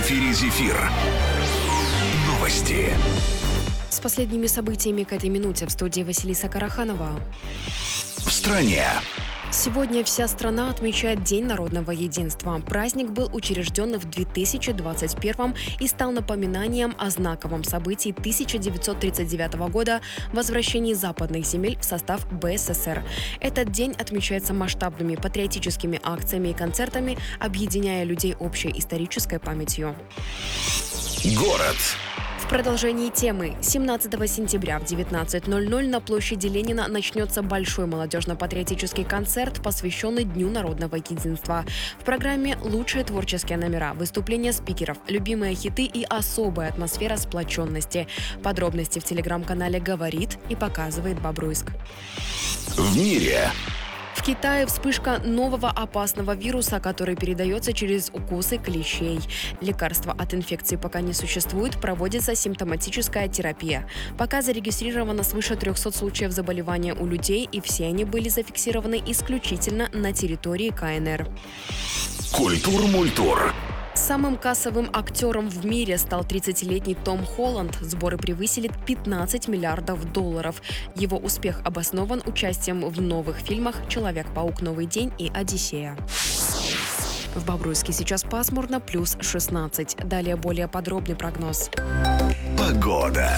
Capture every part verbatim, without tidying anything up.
эфире «Зефир». Новости. С последними событиями к этой минуте в студии Василиса Караханова. В стране. Сегодня вся страна отмечает День народного единства. Праздник был учрежден в две тысячи двадцать первом и стал напоминанием о знаковом событии тысяча девятьсот тридцать девятого года – возвращении западных земель в состав Бэ Эс Эс Эр. Этот день отмечается масштабными патриотическими акциями и концертами, объединяя людей общей исторической памятью. Город. В продолжении темы семнадцатого сентября в девятнадцать ноль ноль на площади Ленина начнется большой молодежно-патриотический концерт, посвященный Дню народного единства. В программе лучшие творческие номера, выступления спикеров, любимые хиты и особая атмосфера сплоченности. Подробности в телеграм-канале «Говорит» и показывает Бобруйск. В мире. В Китае вспышка нового опасного вируса, который передается через укусы клещей. Лекарства от инфекции пока не существует, проводится симптоматическая терапия. Пока зарегистрировано свыше трехсот случаев заболевания у людей, и все они были зафиксированы исключительно на территории Ка Эн Эр. Культур-мультур. Самым кассовым актером в мире стал тридцатилетний Том Холланд. Сборы превысили пятнадцать миллиардов долларов. Его успех обоснован участием в новых фильмах «Человек-паук. Новый день» и «Одиссея». В Бобруйске сейчас пасмурно, плюс шестнадцать. Далее более подробный прогноз. Погода.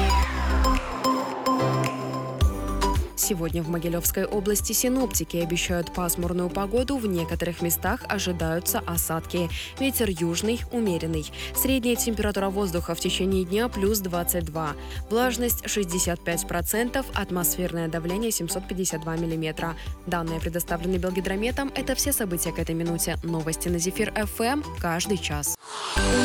Сегодня в Могилевской области синоптики обещают пасмурную погоду, в некоторых местах ожидаются осадки. Ветер южный, умеренный. Средняя температура воздуха в течение дня плюс двадцать два. Влажность шестьдесят пять процентов, атмосферное давление семьсот пятьдесят два миллиметра. Данные предоставлены Белгидрометом. Это все события к этой минуте. Новости на Зефир Эф Эм каждый час.